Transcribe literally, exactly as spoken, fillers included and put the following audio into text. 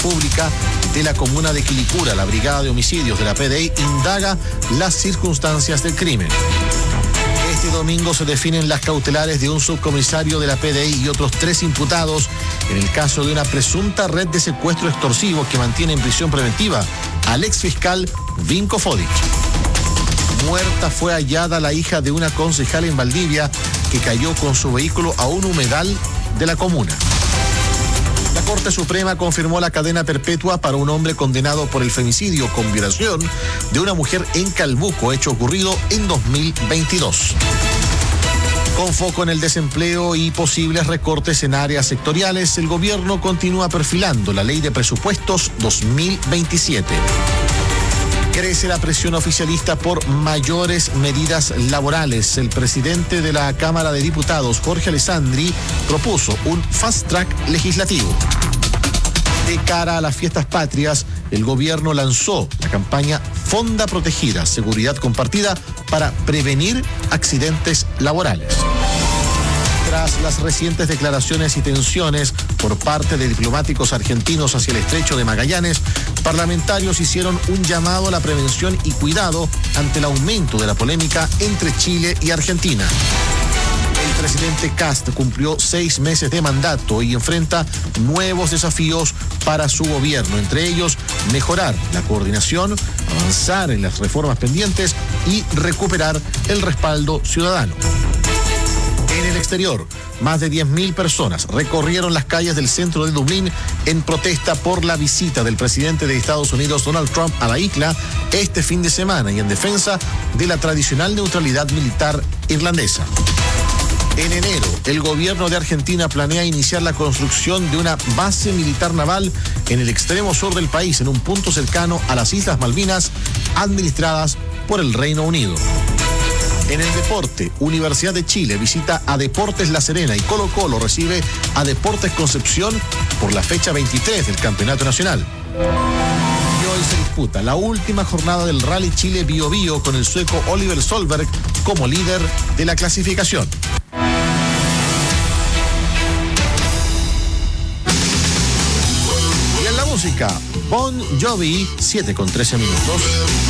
Pública de la comuna de Quilicura. La Brigada de Homicidios de la P D I indaga las circunstancias del crimen. Este domingo se definen las cautelares de un subcomisario de la P D I y otros tres imputados en el caso de una presunta red de secuestro extorsivo que mantiene en prisión preventiva al exfiscal Vinko Fodic. Muerta fue hallada la hija de una concejal en Valdivia que cayó con su vehículo a un humedal de la comuna. La Corte Suprema confirmó la cadena perpetua para un hombre condenado por el femicidio con violación de una mujer en Calbuco, hecho ocurrido en dos mil veintidós. Con foco en el desempleo y posibles recortes en áreas sectoriales, el gobierno continúa perfilando la Ley de Presupuestos dos mil veintisiete. Crece la presión oficialista por mayores medidas laborales. El presidente de la Cámara de Diputados, Jorge Alessandri, propuso un fast track legislativo. De cara a las fiestas patrias, el gobierno lanzó la campaña Fonda Protegida, Seguridad Compartida para prevenir accidentes laborales. Tras las recientes declaraciones y tensiones por parte de diplomáticos argentinos hacia el estrecho de Magallanes, parlamentarios hicieron un llamado a la prevención y cuidado ante el aumento de la polémica entre Chile y Argentina. El presidente Kast cumplió seis meses de mandato y enfrenta nuevos desafíos para su gobierno, entre ellos mejorar la coordinación, avanzar en las reformas pendientes y recuperar el respaldo ciudadano. En el exterior, más de diez mil personas recorrieron las calles del centro de Dublín en protesta por la visita del presidente de Estados Unidos, Donald Trump, a la isla este fin de semana y en defensa de la tradicional neutralidad militar irlandesa. En enero, el gobierno de Argentina planea iniciar la construcción de una base militar naval en el extremo sur del país, en un punto cercano a las Islas Malvinas, administradas por el Reino Unido. En el deporte, Universidad de Chile visita a Deportes La Serena y Colo Colo recibe a Deportes Concepción por la fecha veintitrés del Campeonato Nacional. Y hoy se disputa la última jornada del Rally Chile Bio Bio con el sueco Oliver Solberg como líder de la clasificación. Y en la música, Bon Jovi, siete con trece minutos.